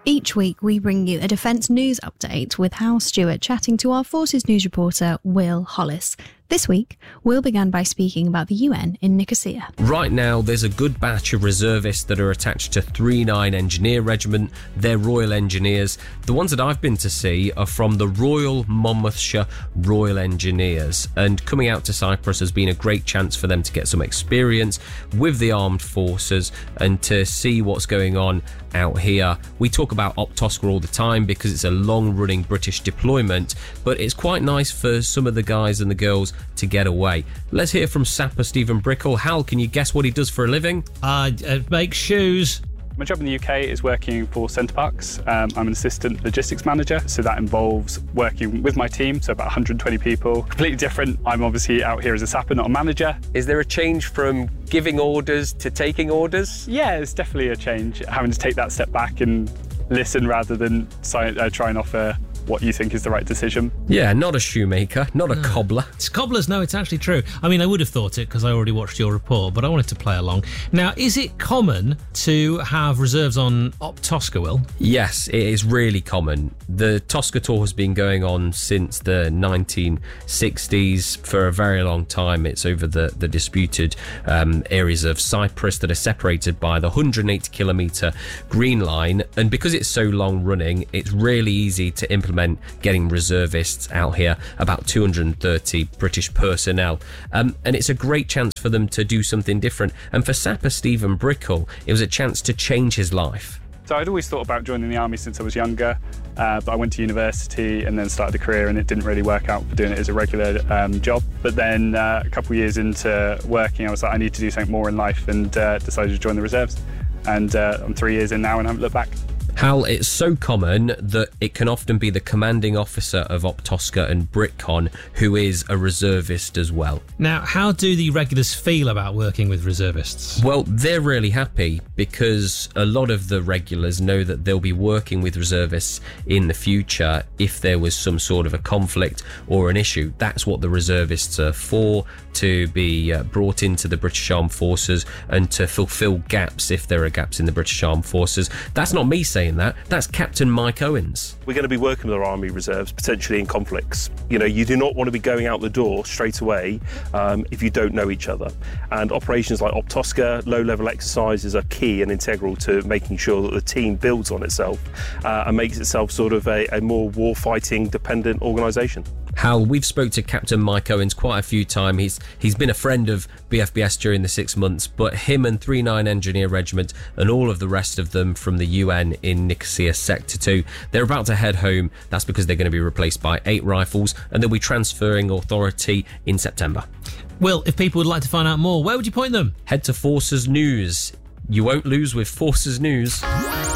Each week, we bring you a defence news update with Hal Stewart chatting to our Forces News reporter, Will Hollis. This week, Will began by speaking about the UN in Nicosia. Right now, there's a good batch of reservists that are attached to 39 Engineer Regiment. They're Royal Engineers. The ones that I've been to see are from the Royal Monmouthshire Royal Engineers. And coming out to Cyprus has been a great chance for them to get some experience with the armed forces and to see what's going on out here. We talk about Optosca all the time because it's a long-running British deployment, but it's quite nice for some of the guys and the girls to get away. Let's hear from Sapper Stephen Brickell. Hal, can you guess what he does for a living? Make shoes. My job in the UK is working for Center Parcs. I'm an assistant logistics manager, so that involves working with my team, so about 120 people. Completely different. I'm obviously out here as a sapper, not a manager. Is there a change from giving orders to taking orders? Yeah, it's definitely a change, having to take that step back and listen rather than try and offer what you think is the right decision. Yeah, not a shoemaker, not a cobbler. It's cobblers, no, it's actually true. I mean, I would have thought it because I already watched your report, but I wanted to play along. Now, is it common to have reserves on Optosca, Will? Yes, it is really common. The Tosca Tour has been going on since the 1960s for a very long time. It's over the disputed areas of Cyprus that are separated by the 180-kilometre Green Line, and because it's so long running, it's really easy to implement getting reservists out here, about 230 British personnel, and it's a great chance for them to do something different. And for Sapper Stephen Brickell, it was a chance to change his life. So I'd always thought about joining the army since I was younger, but I went to university and then started a career, and it didn't really work out for doing it as a regular job. But then a couple of years into working, I was like, I need to do something more in life, and decided to join the reserves. And I'm 3 years in now and I haven't looked back. Hal, it's so common that it can often be the commanding officer of Optosca and BritCon who is a reservist as well. Now, how do the regulars feel about working with reservists? Well, they're really happy because a lot of the regulars know that they'll be working with reservists in the future if there was some sort of a conflict or an issue. That's what the reservists are for, to be brought into the British Armed Forces and to fulfil gaps if there are gaps in the British Armed Forces. That's not me saying that. That's Captain Mike Owens. We're going to be working with our Army Reserves, potentially in conflicts. You know, you do not want to be going out the door straight away if you don't know each other. And operations like Optosca, low-level exercises are key and integral to making sure that the team builds on itself and makes itself sort of a more war-fighting dependent organisation. Hal, we've spoke to Captain Mike Owens quite a few times. He's been a friend of BFBS during the 6 months, but him and 39 Engineer Regiment and all of the rest of them from the UN in Nicosia Sector 2, they're about to head home. That's because they're going to be replaced by 8 rifles and they'll be transferring authority in September. Will, if people would like to find out more, where would you point them? Head to Forces News. You won't lose with Forces News.